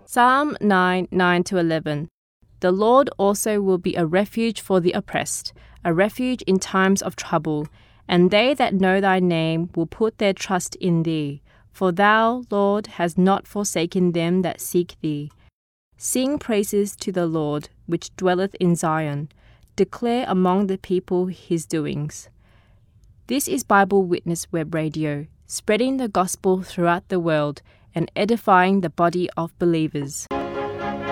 Psalm 9:9-11. The Lord also will be a refuge for the oppressed, a refuge in times of trouble. And they that know thy name will put their trust in thee. For thou, Lord, hast not forsaken them that seek thee. Sing praises to the Lord, which dwelleth in Zion. Declare among the people his doings. This is Bible Witness Web Radio, spreading the gospel throughout the world and edifying the body of believers.